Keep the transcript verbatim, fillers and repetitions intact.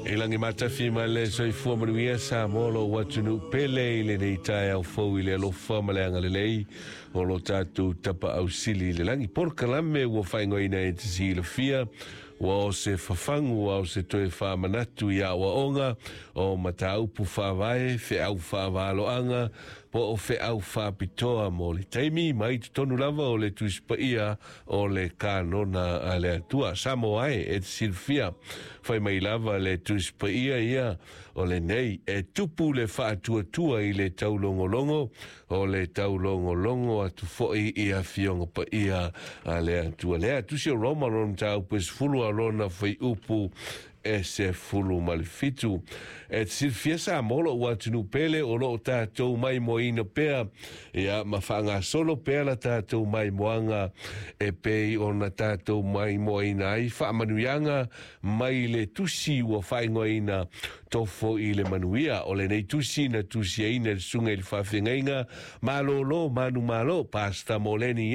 E langi matafi ma le soifua manuia sa molo watunu pele i le nei tae au fau i le alofa ma le anga le lei o lo tatu tapa au sili le langi porka lame ua whaingo ina e te si la fia ua o se whafangu au se toe whamanatu i a ua onga o mata upu whawai fe au whawalo anga po o fe au whapitoa mo le taimi mai te tonu lava o le tuispa ia o le kanona a le atua samo ai e te silfia whai mai lava le tuispa ia ia o le nei e tupu le whaatua tua i le taulongolongo o le taulongolongo atu foi i a fionga pa ia a le atua le atu si o Roma ron tau pes fulu a rona whai upu e se fulu malifitu. E silfia sa molo ua tunu pele o lo tātou mai moina pea e a mawhanga solo pea la tātou mai moanga e pei o na tātou mai moina ai whaamanuianga mai le tusi ua whaingoina tofo i le manuia o le nei tusi na tusi aina sunga i le whawhengainga malo lo manu malo pasta moleni